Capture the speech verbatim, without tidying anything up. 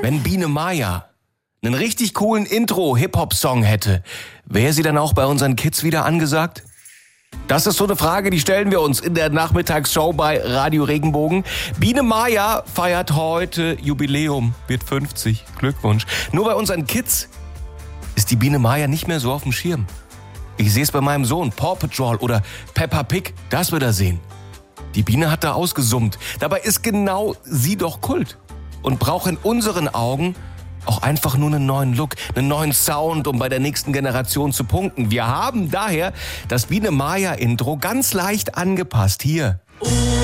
Wenn Biene Maya einen richtig coolen Intro-Hip-Hop-Song hätte, wäre sie dann auch bei unseren Kids wieder angesagt? Das ist so eine Frage, die stellen wir uns in der Nachmittagsshow bei Radio Regenbogen. Biene Maya feiert heute Jubiläum, wird fünfzig. Glückwunsch. Nur bei unseren Kids ist die Biene Maya nicht mehr so auf dem Schirm. Ich sehe es bei meinem Sohn, Paw Patrol oder Peppa Pig, das wird er sehen. Die Biene hat da ausgesummt. Dabei ist genau sie doch Kult und braucht in unseren Augen auch einfach nur einen neuen Look, einen neuen Sound, um bei der nächsten Generation zu punkten. Wir haben daher das Biene Maya Intro ganz leicht angepasst. Hier.